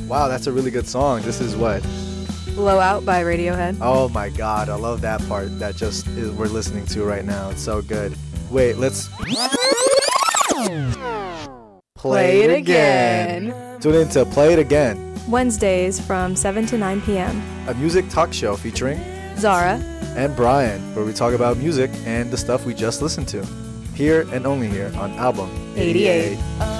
Wow, that's a really good song. This is what? Blowout by Radiohead. Oh my god, I love that part that just is we're listening to right now. It's so good. Wait, let's Play it again. Tune in to Play It Again, Wednesdays from 7 to 9 p.m. a music talk show featuring Zara and Brian, where we talk about music and the stuff we just listened to. Here and only here on Album 88. 88.